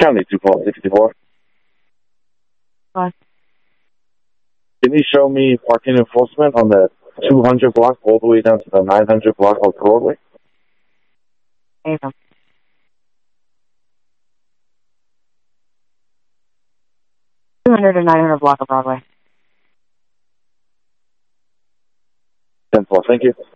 County 264. What? Can you show me parking enforcement on the 200 block all the way down to the 900 block of Broadway? April. 200 or 900 block of Broadway. 10-4, thank you.